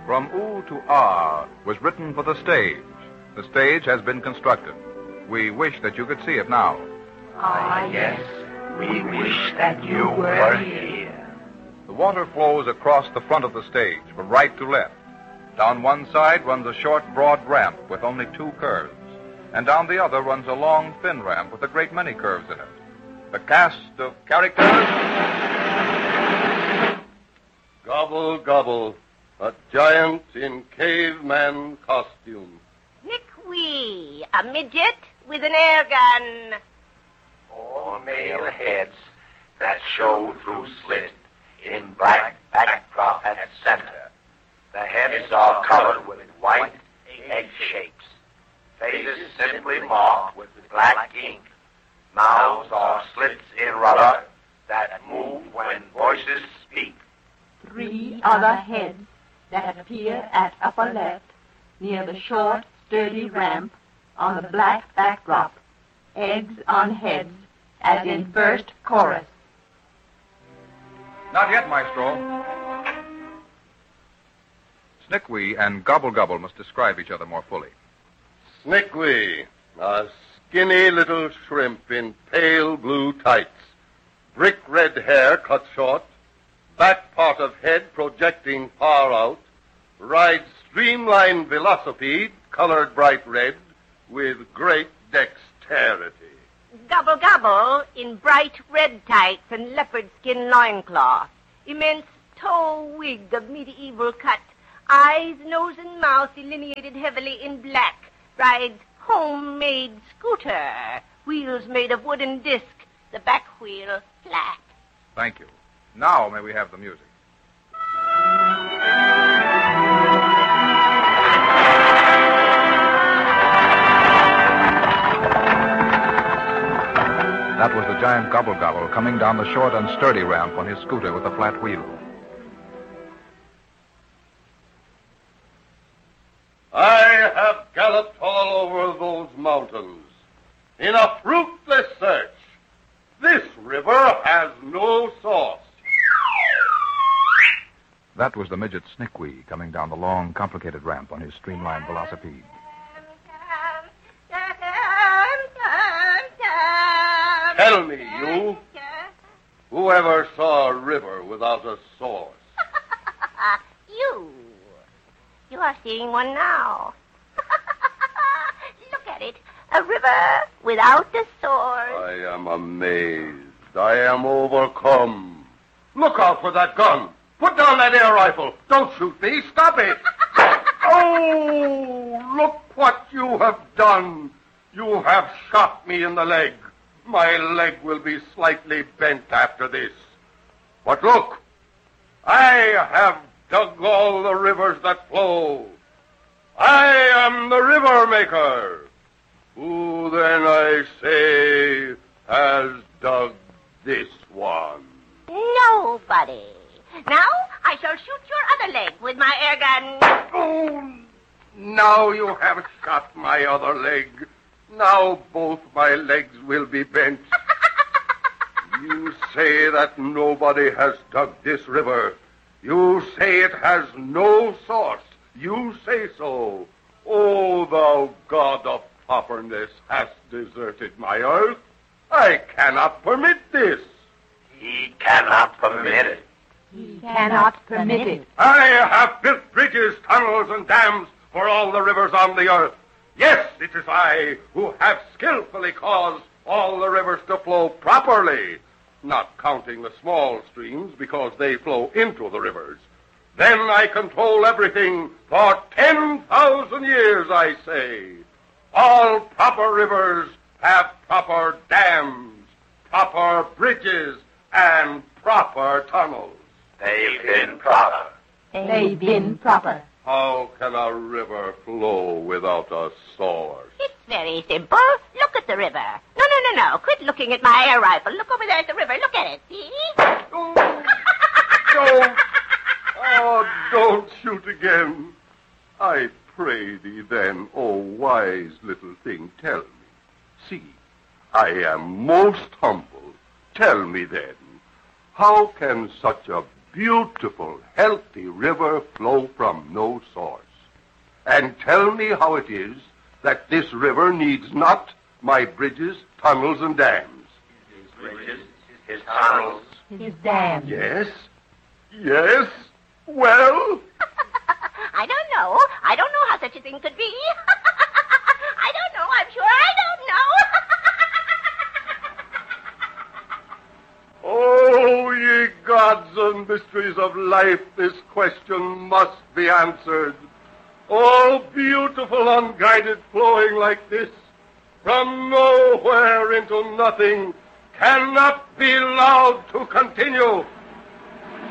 From Oo to Ah was written for the stage. The stage has been constructed. We wish that you could see it now. Ah, yes. We wish that you were here. The water flows across the front of the stage from right to left. Down one side runs a short, broad ramp with only 2 curves. And down the other runs a long, thin ramp with a great many curves in it. The cast of characters... Gobble, gobble. A giant in caveman costume. Snickwee, a midget with an air gun. 4 male heads that show through slit in black backdrop at center. The heads are colored with white egg shapes. Faces simply marked with black ink. Mouths are slits in rubber that move when voices speak. 3 other heads that appear at upper left near the short, sturdy ramp on the black backdrop. Eggs on heads, as in first chorus. Not yet, Maestro. Snickwee and Gobble Gobble must describe each other more fully. Snickwee, a skinny little shrimp in pale blue tights. Brick red hair cut short, back part of head projecting far out, rides streamlined velocipede colored bright red with great dexterity. Gobble Gobble in bright red tights and leopard skin loincloth. Immense toe wig of medieval cut. Eyes, nose, and mouth delineated heavily in black. Rides homemade scooter. Wheels made of wooden disc. The back wheel flat. Thank you. Now may we have the music. That was the giant Gobble Gobble coming down the short and sturdy ramp on his scooter with a flat wheel. I have galloped all over those mountains in a fruitless search. This river has no source. That was the midget Snickwee coming down the long, complicated ramp on his streamlined velocipede. Tell me, you, whoever saw a river without a source? You are seeing one now. Look at it. A river without a source. I am amazed. I am overcome. Look out for that gun. Put down that air rifle. Don't shoot me. Stop it. Oh, look what you have done. You have shot me in the leg. My leg will be slightly bent after this. But look, I have dug all the rivers that flow. I am the river maker. Who then, I say, has dug this one? Nobody. Now I shall shoot your other leg with my air gun. Oh, now you have shot my other leg. Now both my legs will be bent. You say that nobody has dug this river. You say it has no source. You say so. O thou God of propperness hast deserted my earth. I cannot permit this. He cannot permit it. He cannot permit it. I have built bridges, tunnels, and dams for all the rivers on the earth. Yes, it is I who have skillfully caused all the rivers to flow properly, not counting the small streams because they flow into the rivers. Then I control everything for 10,000 years, I say. All proper rivers have proper dams, proper bridges, and proper tunnels. They've been proper. They've been proper. How can a river flow without a source? It's very simple. Look at the river. No. Quit looking at my air rifle. Look over there at the river. Look at it. See? Oh, don't. Oh, don't shoot again. I pray thee then, O wise little thing, tell me. See, I am most humble. Tell me then, how can such a beautiful, healthy river flow from no source. And tell me how it is that this river needs not my bridges, tunnels, and dams. His bridges, his tunnels, His dam. Yes? Yes? Well? I don't know. I don't know how such a thing could be. I don't know. I'm sure I don't know. Oh, ye gods and mysteries of life, this question must be answered. All beautiful, unguided flowing like this, from nowhere into nothing, cannot be allowed to continue.